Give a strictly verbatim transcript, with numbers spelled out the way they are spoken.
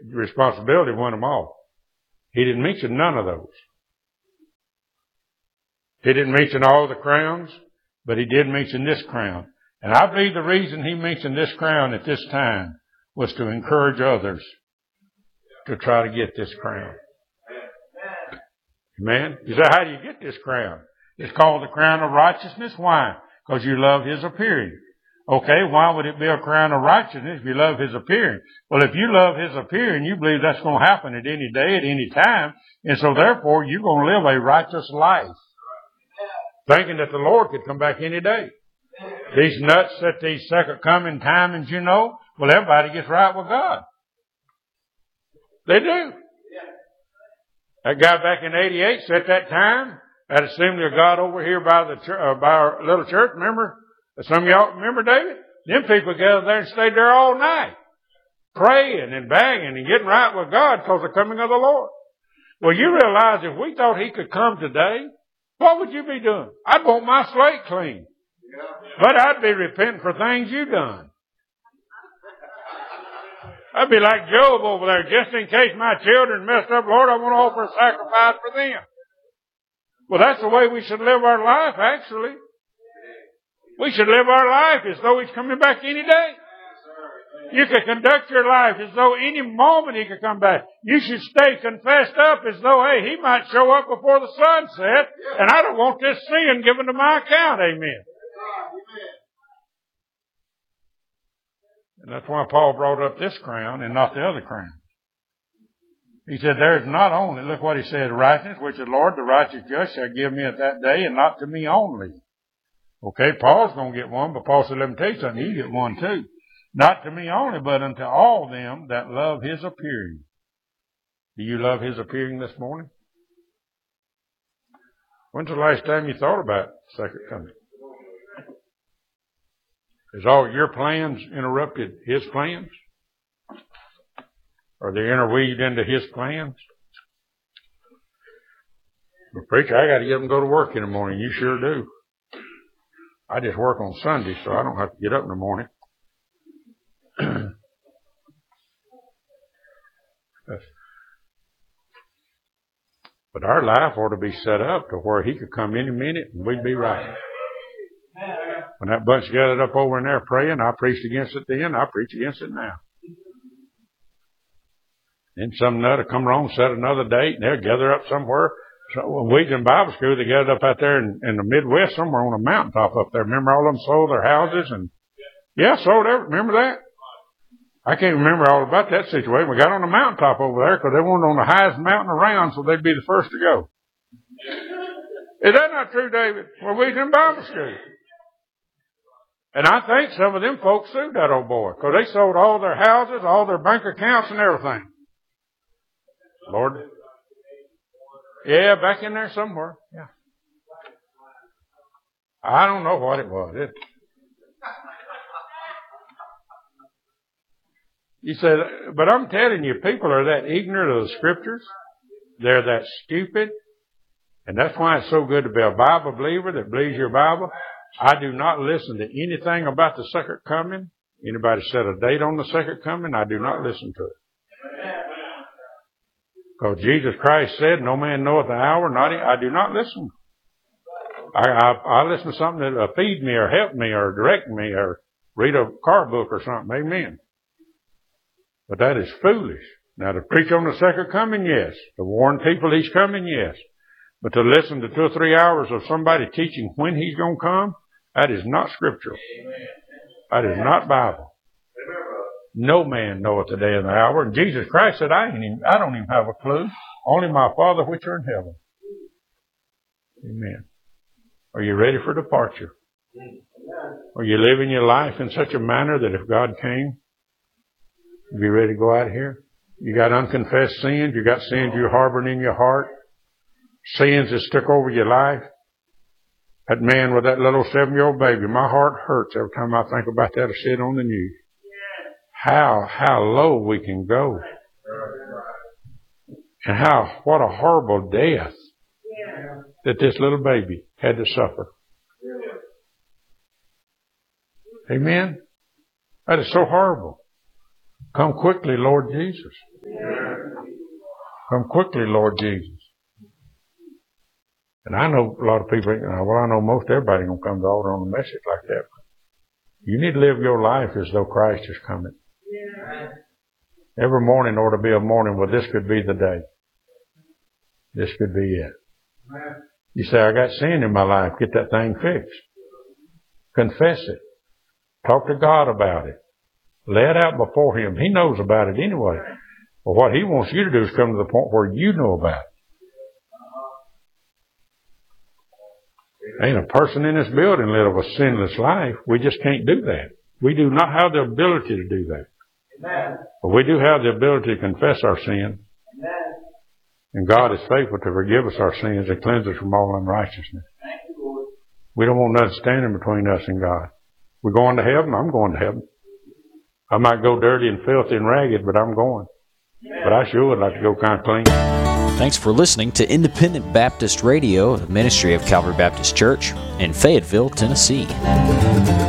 responsibility won them all. He didn't mention none of those. He didn't mention all the crowns, but he did mention this crown. And I believe the reason he mentioned this crown at this time was to encourage others to try to get this crown. Amen? You say, how do you get this crown? It's called the crown of righteousness. Why? Because you love his appearing. Okay, why would it be a crown of righteousness if you love his appearing? Well, if you love his appearing, you believe that's going to happen at any day, at any time. And so therefore, you're going to live a righteous life, thinking that the Lord could come back any day. These nuts at these second coming timings, you know, well, everybody gets right with God. They do. That guy back in eighty-eight set that time at Assembly of God over here by the uh, by our little church. Remember? Some of y'all remember, David? Them people gathered there and stayed there all night, praying and banging and getting right with God because of the coming of the Lord. Well, you realize if we thought he could come today, what would you be doing? I'd want my slate clean. But I'd be repenting for things you've done. I'd be like Job over there, just in case my children messed up, Lord, I want to offer a sacrifice for them. Well, that's the way we should live our life, actually. We should live our life as though he's coming back any day. You could conduct your life as though any moment he could come back. You should stay confessed up as though, hey, he might show up before the sun sets, and I don't want this sin given to my account. Amen. And that's why Paul brought up this crown and not the other crown. He said, there is not only, look what he said, righteousness, which the Lord, the righteous judge, shall give me at that day, and not to me only. Okay, Paul's going to get one, but Paul said, let me tell you something, you get one too. Not to me only, but unto all them that love his appearing. Do you love his appearing this morning? When's the last time you thought about second coming? Has all your plans interrupted his plans? Are they interweaved into his plans? Well, preacher, I got to get them to go to work in the morning. You sure do. I just work on Sunday, so I don't have to get up in the morning. But our life ought to be set up to where he could come any minute and we'd be right. When that bunch gathered up over in there praying, I preached against it then, I preach against it now. Then some nut will come along, set another date, and they'll gather up somewhere. So when we was in Bible school, they gathered up out there in, in the Midwest, somewhere on a mountaintop up there. Remember all of them sold their houses and, yeah, sold everything. Remember that? I can't remember all about that situation. We got on the mountaintop over there because they wanted on the highest mountain around so they'd be the first to go. Is that not true, David? Well, we was in Bible school. And I think some of them folks sued that old boy because they sold all their houses, all their bank accounts and everything. Lord. Yeah, back in there somewhere. Yeah. I don't know what it was. It, you said, but I'm telling you, people are that ignorant of the scriptures. They're that stupid. And that's why it's so good to be a Bible believer that believes your Bible. I do not listen to anything about the second coming. Anybody set a date on the second coming, I do not listen to it. Because Jesus Christ said, no man knoweth the hour, not he, I do not listen. I, I, I listen to something that uh, feed me or help me or direct me or read a car book or something. Amen. But that is foolish. Now to preach on the second coming, yes. To warn people he's coming, yes. But to listen to two or three hours of somebody teaching when he's going to come, that is not scriptural. That is not Bible. No man knoweth the day and the hour. And Jesus Christ said, I ain't even, I don't even have a clue. Only my Father which are in heaven. Amen. Are you ready for departure? Are you living your life in such a manner that if God came, you'd be ready to go out here? You got unconfessed sins. You got sins you're harboring in your heart. Sins that stuck over your life. That man with that little seven-year-old baby, my heart hurts every time I think about that or see it on the news. How, how low we can go. And how, what a horrible death that this little baby had to suffer. Amen? That is so horrible. Come quickly, Lord Jesus. Come quickly, Lord Jesus. And I know a lot of people, well, I know most everybody going to come to the altar on a message like that. You need to live your life as though Christ is coming. Every morning ought to be a morning where this could be the day. This could be it. You say, I got sin in my life. Get that thing fixed. Confess it. Talk to God about it. Lay it out before Him. He knows about it anyway. But what He wants you to do is come to the point where you know about it. Ain't a person in this building live a sinless life. We just can't do that. We do not have the ability to do that. Amen. But we do have the ability to confess our sin. Amen. And God is faithful to forgive us our sins and cleanse us from all unrighteousness. Thank you, Lord. We don't want nothing standing between us and God. We're going to heaven. I'm going to heaven. I might go dirty and filthy and ragged, but I'm going. Amen. But I sure would like to go kind of clean. Thanks for listening to Independent Baptist Radio, the ministry of Calvary Baptist Church in Fayetteville, Tennessee.